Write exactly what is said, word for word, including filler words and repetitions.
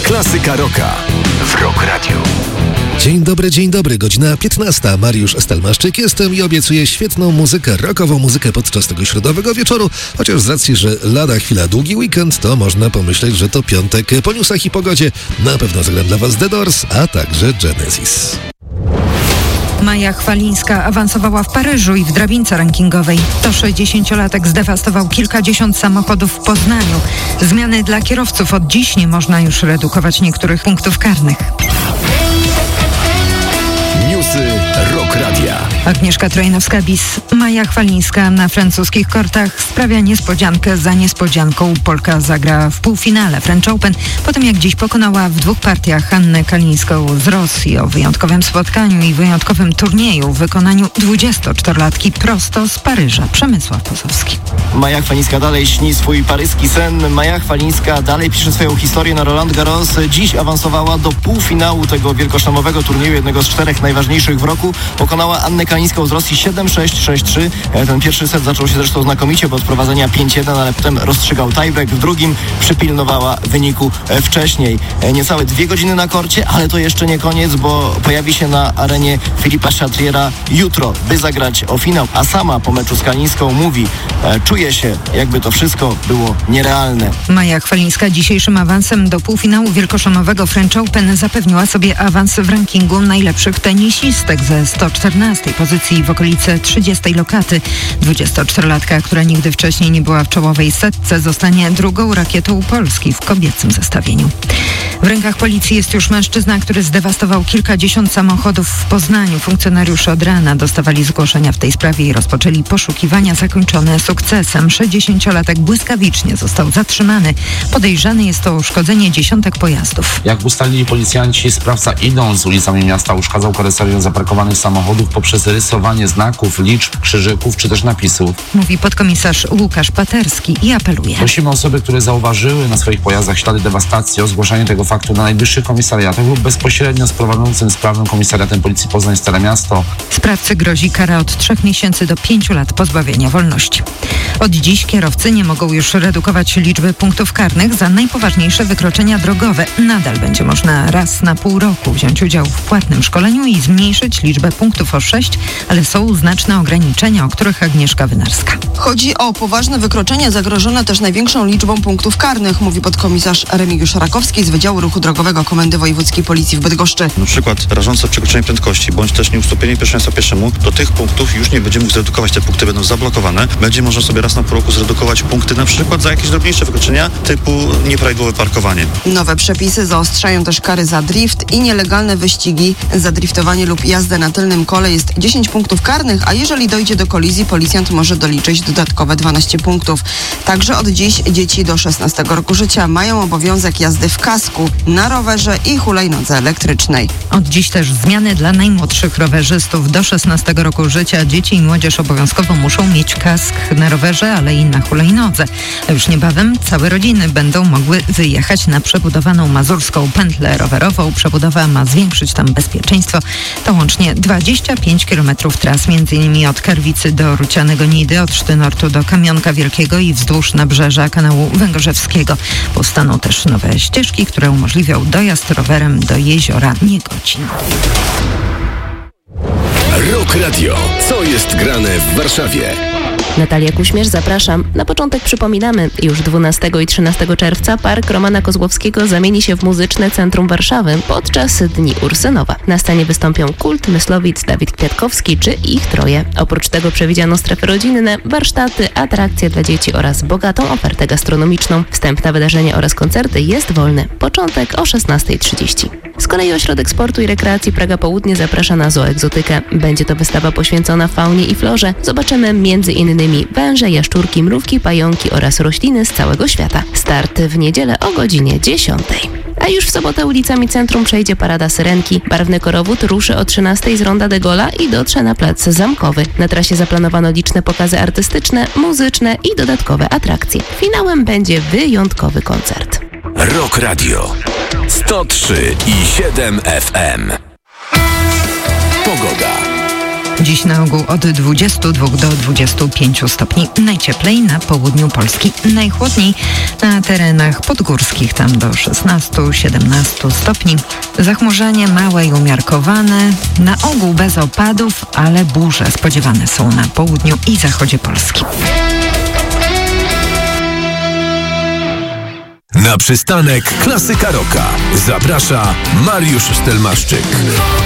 Klasyka rocka w Rock Radio. Dzień dobry, dzień dobry, godzina piętnasta. Mariusz Stelmaszczyk jestem i obiecuję świetną muzykę, rockową muzykę podczas tego środowego wieczoru, chociaż z racji, że lada chwila długi weekend, to można pomyśleć, że to piątek. Po newsach i pogodzie na pewno zagram dla Was The Doors, a także Genesis. Maja Chwalińska awansowała w Paryżu i w drabince rankingowej. To sześćdziesięciolatek zdewastował kilkadziesiąt samochodów w Poznaniu. Zmiany dla kierowców: od dziś nie można już redukować niektórych punktów karnych. Newsy Rock Radia. Agnieszka Trojnowska-Bis. Maja Chwalińska na francuskich kortach sprawia niespodziankę za niespodzianką. Polka zagra w półfinale French Open, po tym jak dziś pokonała w dwóch partiach Hannę Kalińską z Rosji. O wyjątkowym spotkaniu i wyjątkowym turnieju w wykonaniu dwudziestoczterolatki prosto z Paryża. Przemysław Posowski. Maja Chwalińska dalej śni swój paryski sen. Maja Chwalińska dalej pisze swoją historię na Roland Garros. Dziś awansowała do półfinału tego wielkoszlemowego turnieju, jednego z czterech najważniejszych w roku. Pokonała Annę Kalińską z Rosji siedem sześć, sześć trzy. Ten pierwszy set zaczął się zresztą znakomicie, bo od prowadzenia pięć jeden, ale potem rozstrzygał tiebreak. W drugim przypilnowała wyniku wcześniej. Niecałe dwie godziny na korcie, ale to jeszcze nie koniec, bo pojawi się na arenie Filipa Chatriera jutro, by zagrać o finał. A sama po meczu z Kalińską mówi: czuje się, jakby to wszystko było nierealne. Maja Chwalińska dzisiejszym awansem do półfinału wielkoszlemowego French Open zapewniła sobie awans w rankingu najlepszych tenisistek ze sto czternastej pozycji w okolice trzydziestej lokaty. dwudziestoczterolatka, która nigdy wcześniej nie była w czołowej setce, zostanie drugą rakietą Polski w kobiecym zestawieniu. W rękach policji jest już mężczyzna, który zdewastował kilkadziesiąt samochodów w Poznaniu. Funkcjonariusze od rana dostawali zgłoszenia w tej sprawie i rozpoczęli poszukiwania zakończone sukcesem. sześćdziesięciolatek błyskawicznie został zatrzymany. Podejrzany jest o uszkodzenie dziesiątek pojazdów. Jak ustalili policjanci, sprawca idąc ulicami miasta uszkadzał karoserię zaparkowanych samochodów poprzez rysowanie znaków, liczb, krzyżyków czy też napisów. Mówi podkomisarz Łukasz Paterski i apeluje. Prosimy osoby, które zauważyły na swoich pojazdach ślady dewastacji, o zgłaszanie tego faktu na najbliższych komisariatach lub bezpośrednio z prowadzącym sprawę komisariatem Policji Poznań Stare Miasto. Sprawcy grozi kara od trzech miesięcy do pięciu lat pozbawienia wolności. Od dziś kierowcy nie mogą już redukować liczby punktów karnych za najpoważniejsze wykroczenia drogowe. Nadal będzie można raz na pół roku wziąć udział w płatnym szkoleniu i zmniejszyć liczbę punktów o sześć, ale są znaczne ograniczenia, o których Agnieszka Wynarska. Chodzi o poważne wykroczenia zagrożone też największą liczbą punktów karnych, mówi podkomisarz Remigiusz Rakowski z Wydziału Ruchu Drogowego Komendy Wojewódzkiej Policji w Bydgoszczy. Na przykład rażące przekroczenie prędkości, bądź też nieustąpienie pierwszeństwa pieszemu, do tych punktów już nie będzie mógł zredukować, te punkty będą zablokowane. Będzie można sobie raz na pół roku zredukować punkty na przykład za jakieś drobniejsze wykroczenia typu nieprawidłowe parkowanie. Nowe przepisy zaostrzają też kary za drift i nielegalne wyścigi. Za driftowanie lub jazdę na tylnym kole jest dziesięć punktów karnych, a jeżeli dojdzie do kolizji, policjant może doliczyć dodatkowe dwanaście punktów. Także od dziś dzieci do szesnastego roku życia mają obowiązek jazdy w kasku, na rowerze i hulajnodze elektrycznej. Od dziś też zmiany dla najmłodszych rowerzystów. Do szesnastego roku życia dzieci i młodzież obowiązkowo muszą mieć kask na rowerze, ale i na hulajnodze. A już niebawem całe rodziny będą mogły wyjechać na przebudowaną mazurską pętlę rowerową. Przebudowa ma zwiększyć tam bezpieczeństwo. To łącznie dwadzieścia pięć kilometrów tras, między innymi od Karwicy do Rucianego Nidy, od Sztynortu do Kamionka Wielkiego i wzdłuż nabrzeża kanału Węgorzewskiego. Powstaną też nowe ścieżki, które umożliwią dojazd rowerem do jeziora Niegocin. Rock Radio. Co jest grane w Warszawie? Natalia Kuśmierz, zapraszam. Na początek przypominamy, już dwunastego i trzynastego czerwca Park Romana Kozłowskiego zamieni się w Muzyczne Centrum Warszawy podczas Dni Ursynowa. Na scenie wystąpią Kult, Myslowic, Dawid Kwiatkowski czy ich troje. Oprócz tego przewidziano strefy rodzinne, warsztaty, atrakcje dla dzieci oraz bogatą ofertę gastronomiczną. Wstęp na wydarzenie oraz koncerty jest wolny. Początek o szesnasta trzydzieści. Z kolei Ośrodek Sportu i Rekreacji Praga Południe zaprasza na zooegzotykę. Będzie to wystawa poświęcona faunie i florze. Zobaczymy między innymi węże, jaszczurki, mrówki, pająki oraz rośliny z całego świata. Start w niedzielę o godzinie dziesiątej. A już w sobotę ulicami centrum przejdzie parada Syrenki. Barwny korowód ruszy o trzynastej z Ronda de Gola i dotrze na plac Zamkowy. Na trasie zaplanowano liczne pokazy artystyczne, muzyczne i dodatkowe atrakcje. Finałem będzie wyjątkowy koncert. Rock Radio sto trzy i siedem F M. Pogoda. Dziś na ogół od dwudziestu dwóch do dwudziestu pięciu stopni. Najcieplej na południu Polski. Najchłodniej na terenach podgórskich, tam do szesnastu do siedemnastu stopni. Zachmurzenie małe i umiarkowane. Na ogół bez opadów, ale burze spodziewane są na południu i zachodzie Polski. Na przystanek Klasyka Rocka zaprasza Mariusz Stelmaszczyk.